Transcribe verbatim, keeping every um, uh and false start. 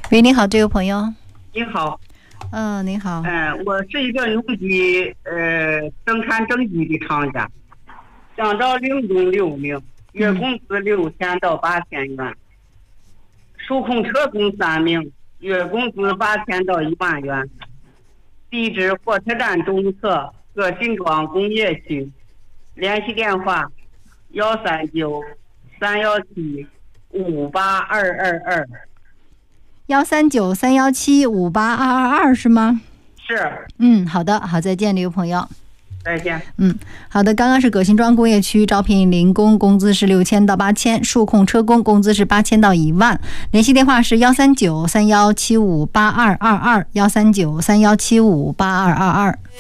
喂，你好，这位朋友。 你好。 嗯、呃，您好。 嗯、呃，我是一个农机呃生产整机的厂家，想找零工六名，月工资六千到八千元，数控车工三名，月工资八千到一万元，地址火车站东侧各金庄工业区，联系电话幺三九三幺七五八二二二。 幺三九三幺七五八二二二是吗？ 是。 嗯，好的，好，再见，这位朋友。 再见。 嗯，好的，刚刚是葛辛庄工业区招聘零工，工资是六千到八千，数控车工工资是八千到一万，联系电话是幺三九三幺七五八二二二，幺三九三幺七五八二二二。